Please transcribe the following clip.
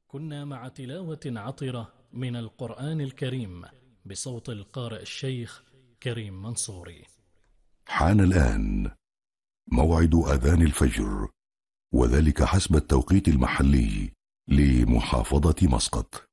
كنا مع تلاوة عطرة من القرآن الكريم بصوت القارئ الشيخ كريم منصوري. حان الآن موعد أذان الفجر، وذلك حسب التوقيت المحلي لمحافظة مسقط.